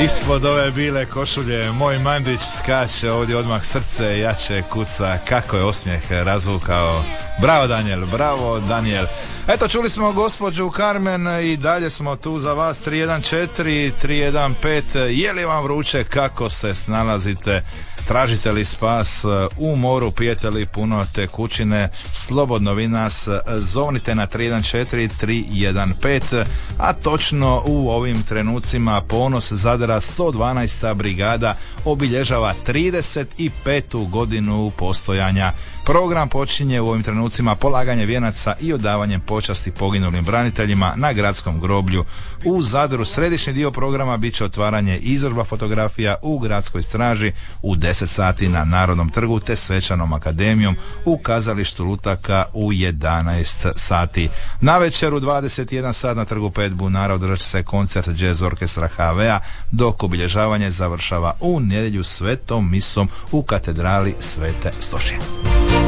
Ispod ove bile košulje moj Mandić skače, ovdje odmah srce jače kuca, kako je osmijeh razvukao. Bravo Daniel, bravo Daniel. Eto, čuli smo gospođu Carmen i dalje smo tu za vas. 314 315. Je li vam vruće, kako se snalazite? Tražite li spas u moru, pijete li puno tekućine? Slobodno vi nas zovnite na 314 315. A točno u ovim trenucima Ponos Zadra 112. brigada obilježava 35. godinu postojanja. Program počinje u ovim trenucima polaganje vijenaca i odavanjem počasti poginulim braniteljima na gradskom groblju u Zadru. Središnji dio programa bit će otvaranje izložba fotografija u gradskoj straži u 10 sati na Narodnom trgu te svečanom akademijom u kazalištu Lutaka u 11 sati. Na večer u 21 sat na trgu 5 bunara održat će se koncert jazz orkestra HV-a, dok obilježavanje završava u nedjelju svetom misom u katedrali Svete Stošije.